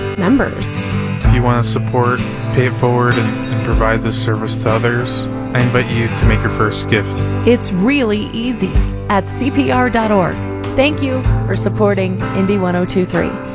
members. If you want to support, pay it forward, and provide this service to others, I invite you to make your first gift. It's really easy at CPR.org. Thank you for supporting Indy 1023.